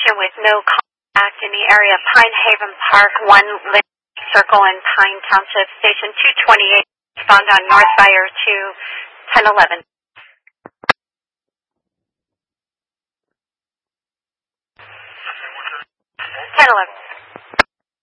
station with no contact in the area of Pine Haven Park, 1 Lynn Circle in Pine Township. Station 228 found on North Fire 2 1011.